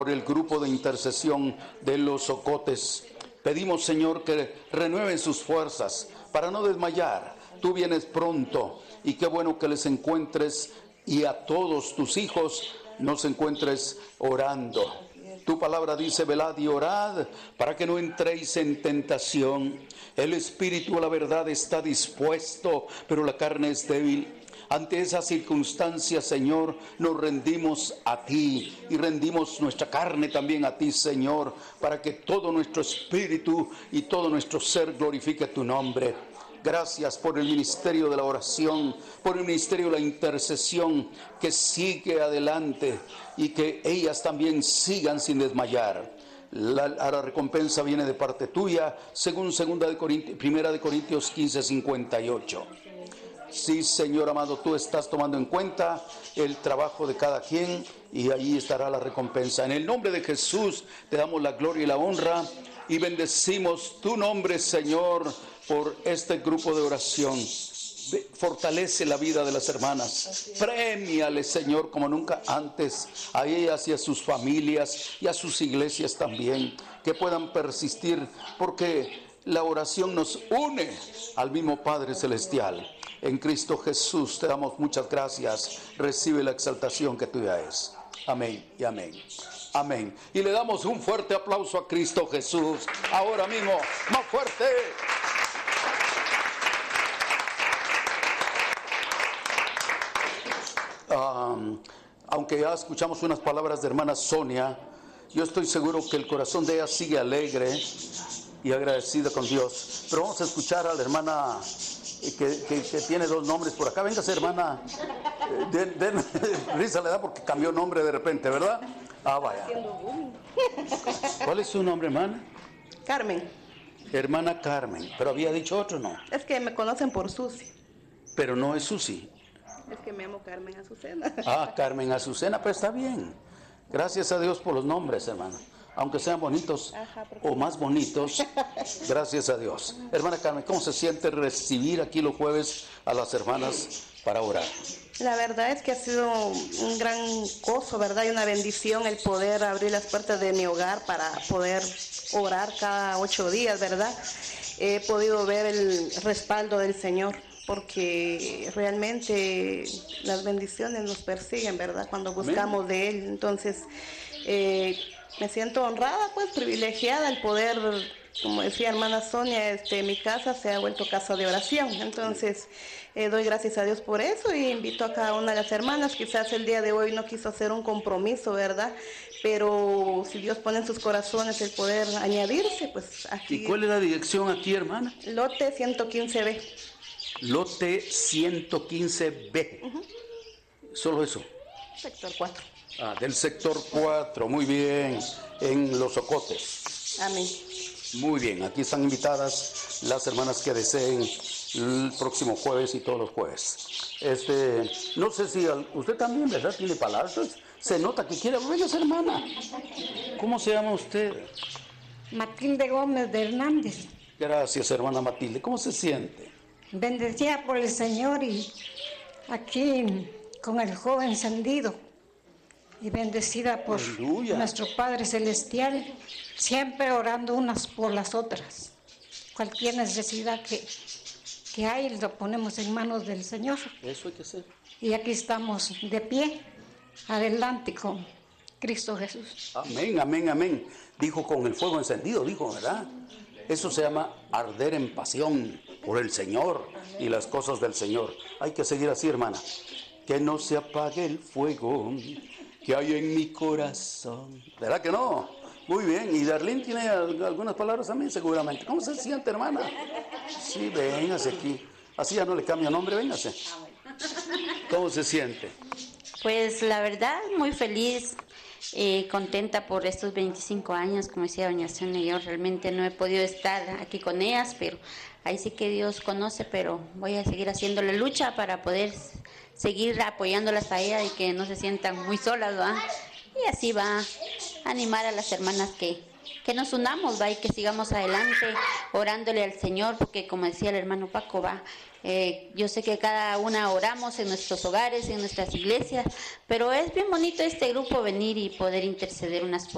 por el grupo de intercesión de los Ocotes. Pedimos, Señor, que renueven sus fuerzas para no desmayar. Tú vienes pronto y qué bueno que les encuentres y a todos tus hijos nos encuentres orando. Tu palabra dice: velad y orad para que no entréis en tentación. El espíritu a la verdad está dispuesto, pero la carne es débil. Ante esas circunstancias, Señor, nos rendimos a ti y rendimos nuestra carne también a ti, Señor, para que todo nuestro espíritu y todo nuestro ser glorifique tu nombre. Gracias por el ministerio de la oración, por el ministerio de la intercesión que sigue adelante y que ellas también sigan sin desmayar. La recompensa viene de parte tuya, según 1 Corintios 15:58. Sí, Señor amado, tú estás tomando en cuenta el trabajo de cada quien y ahí estará la recompensa. En el nombre de Jesús te damos la gloria y la honra y bendecimos tu nombre, Señor, por este grupo de oración. Fortalece la vida de las hermanas. Premiale, Señor, como nunca antes, a ellas y a sus familias y a sus iglesias también, que puedan persistir, porque la oración nos une al mismo Padre Celestial. En Cristo Jesús te damos muchas gracias. Recibe la exaltación que tuya es. Amén y amén. Amén. Y le damos un fuerte aplauso a Cristo Jesús. Ahora mismo, más fuerte. Aunque ya escuchamos unas palabras de hermana Sonia, yo estoy seguro que el corazón de ella sigue alegre y agradecida con Dios. Pero vamos a escuchar a la hermana que tiene dos nombres por acá. Véngase, hermana. Risa le da porque cambió nombre de repente, ¿verdad? Vaya. ¿Cuál es su nombre, hermana? Carmen. Hermana Carmen. Pero había dicho otro, ¿no? Es que me conocen por Susi. Pero no es Susi. Es que me llamo Carmen Azucena. Carmen Azucena, pero está bien. Gracias a Dios por los nombres, hermana. Aunque sean bonitos o más bonitos, gracias a Dios. Hermana Carmen, ¿cómo se siente recibir aquí los jueves a las hermanas para orar? La verdad es que ha sido un gran gozo, ¿verdad? Y una bendición el poder abrir las puertas de mi hogar para poder orar cada 8 días, ¿verdad? He podido ver el respaldo del Señor, porque realmente las bendiciones nos persiguen, ¿verdad? Cuando buscamos de Él. Entonces, me siento honrada, pues privilegiada el poder, como decía hermana Sonia, mi casa se ha vuelto casa de oración. Entonces, doy gracias a Dios por eso y invito a cada una de las hermanas. Quizás el día de hoy no quiso hacer un compromiso, ¿verdad? Pero si Dios pone en sus corazones el poder añadirse, pues aquí. ¿Y cuál es la dirección aquí, hermana? Lote 115B. Lote 115B. Solo eso. Sector 4. Del sector 4, muy bien, en Los Ocotes. Amén. Muy bien, aquí están invitadas las hermanas que deseen el próximo jueves y todos los jueves. No sé si usted también, ¿verdad? Tiene palabras. Se nota que quiere. Venga, hermana. ¿Cómo se llama usted? Matilde Gómez de Hernández. Gracias, hermana Matilde. ¿Cómo se siente? Bendecida por el Señor y aquí con el fuego encendido. Y bendecida por ¡Aleluya! Nuestro Padre Celestial, siempre orando unas por las otras. Cualquier necesidad que hay, lo ponemos en manos del Señor. Eso hay que hacer. Y aquí estamos de pie, adelante con Cristo Jesús. Amén, amén, amén. Dijo con el fuego encendido, dijo, ¿verdad? Eso se llama arder en pasión por el Señor y las cosas del Señor. Hay que seguir así, hermana. Que no se apague el fuego que hay en mi corazón. ¿Verdad que no? Muy bien. Y Darlene tiene algunas palabras también, seguramente. ¿Cómo se siente, hermana? Sí, véngase aquí. Así ya no le cambia nombre, véngase. ¿Cómo se siente? Pues la verdad, muy feliz, contenta por estos 25 años, como decía doña Sonia. Yo realmente no he podido estar aquí con ellas, pero ahí sí que Dios conoce, pero voy a seguir haciendo la lucha para poder seguir apoyándolas a ellas y que no se sientan muy solas, ¿va? Y así va a animar a las hermanas que nos unamos, ¿va? Y que sigamos adelante orándole al Señor, porque como decía el hermano Paco, ¿va? Yo sé que cada una oramos en nuestros hogares, en nuestras iglesias, pero es bien bonito este grupo venir y poder interceder unas por